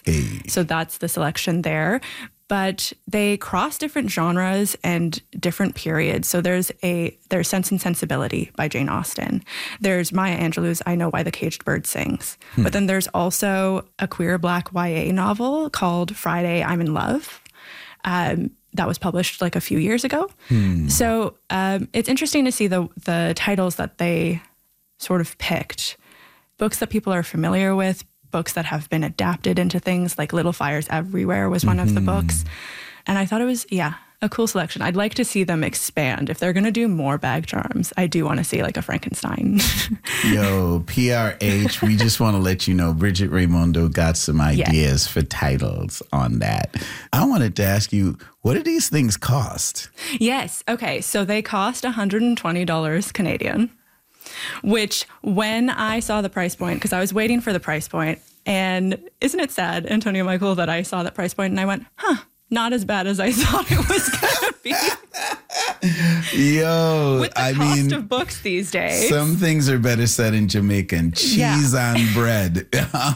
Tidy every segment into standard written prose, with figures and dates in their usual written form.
Hey. So that's the selection there. But they cross different genres and different periods. So there's Sense and Sensibility by Jane Austen. There's Maya Angelou's I Know Why the Caged Bird Sings. But then there's also a queer Black YA novel called Friday, I'm in Love. That was published like a few years ago. So it's interesting to see the titles that they sort of picked. Books that people are familiar with, books that have been adapted into things, like Little Fires Everywhere was one of the books. And I thought it was, a cool selection. I'd like to see them expand. If they're going to do more bag charms, I do want to see like a Frankenstein. Yo, PRH, we just want to let you know Bridget Raymondo got some ideas for titles on that. I wanted to ask you, what do these things cost? Yes. Okay. So they cost $120 Canadian, which when I saw the price point, because I was waiting for the price point, and isn't it sad, Antonia Michael, that I saw that price point and I went, not as bad as I thought it was going to be. Yo, with the cost of books these days. Some things are better said in Jamaican. Cheese on bread,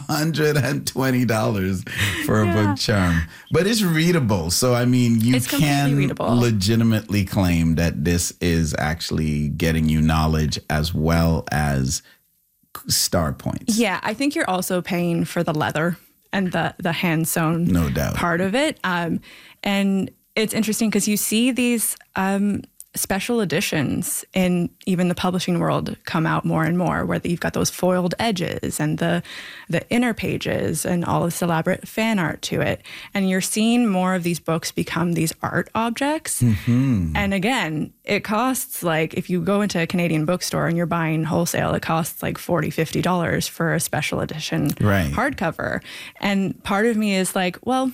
$120 for a book charm. But it's readable. So, I mean, you can legitimately claim that this is actually getting you knowledge as well as star points. Yeah, I think you're also paying for the leather and the hand-sewn no doubt part of it. And it's interesting because you see these special editions in even the publishing world come out more and more, where you've got those foiled edges and the inner pages and all this elaborate fan art to it. And you're seeing more of these books become these art objects. And again, it costs like, if you go into a Canadian bookstore and you're buying wholesale, it costs like $40, $50 for a special edition hardcover. And part of me is like, well,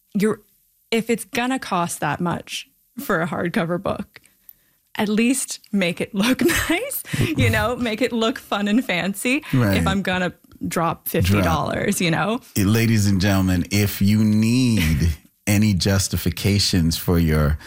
if it's gonna cost that much for a hardcover book, at least make it look nice, make it look fun and fancy. If I'm gonna drop $50, Ladies and gentlemen, if you need any justifications for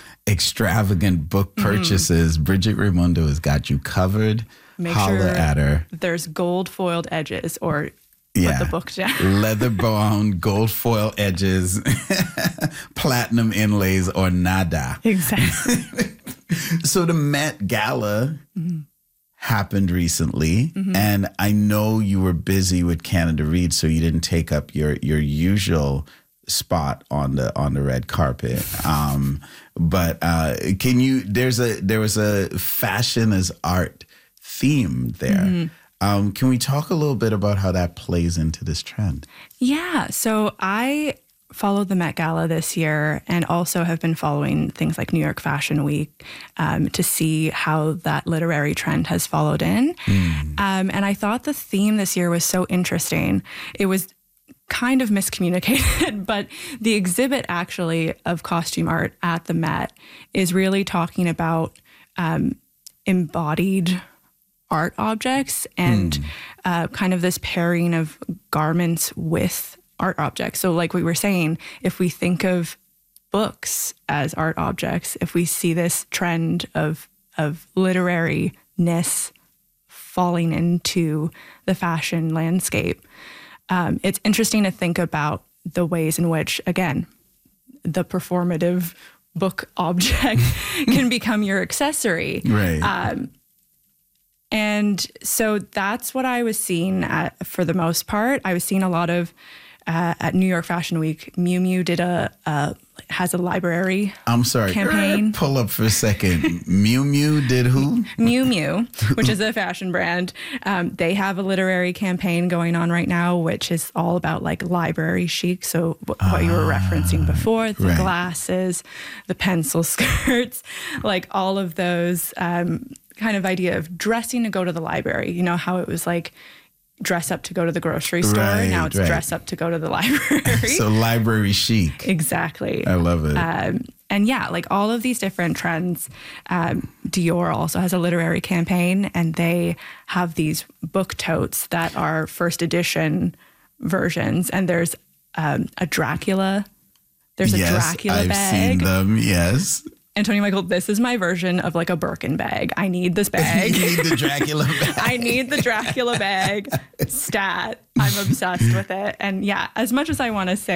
your book purchases, Bridget Raymondo has got you covered. Holla at her. There's gold foiled edges or put the book down. Leather bound, gold foil edges, platinum inlays, or nada. Exactly. So the Met Gala happened recently, and I know you were busy with Canada Reads, so you didn't take up your usual spot on the red carpet. But there was a fashion as art theme there. Can we talk a little bit about how that plays into this trend? Yeah. So I followed the Met Gala this year and also have been following things like New York Fashion Week to see how that literary trend has followed in. And I thought the theme this year was so interesting. It was kind of miscommunicated, but the exhibit actually of costume art at the Met is really talking about embodied art objects and kind of this pairing of garments with art objects. So like we were saying, if we think of books as art objects, if we see this trend of literariness falling into the fashion landscape, it's interesting to think about the ways in which, again, the performative book object can become your accessory. And so that's what I was seeing for the most part. I was seeing a lot of at New York Fashion Week. Miu Miu has a library. I'm sorry. Campaign. Pull up for a second. Miu Miu did who? Miu Miu, which is a fashion brand. They have a literary campaign going on right now, which is all about like library chic. So what you were referencing before, the glasses, the pencil skirts, like all of those kind of idea of dressing to go to the library. You know how it was like dress up to go to the grocery store. Now it's dress up to go to the library. So library chic. Exactly. I love it. And yeah, like all of these different trends. Dior also has a literary campaign, and they have these book totes that are first edition versions. And there's a Dracula. There's a Dracula bag. I've seen them, yes. Antonia Michael, this is my version of like a Birkin bag. I need this bag. You need the Dracula bag. I need the Dracula bag. Stat. I'm obsessed with it. And yeah, as much as I want to say